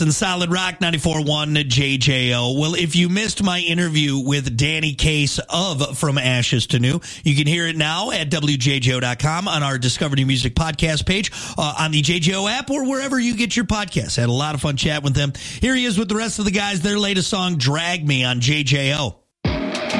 And Solid Rock 94.1 JJO. Well, if you missed my interview with Danny Case of From Ashes to New, you can hear it now at WJJO.com on our Discover New Music podcast page, on the JJO app, or wherever you get your podcasts. Had a lot of fun chatting with them. Here he is with the rest of the guys, their latest song, Drag Me, on JJO.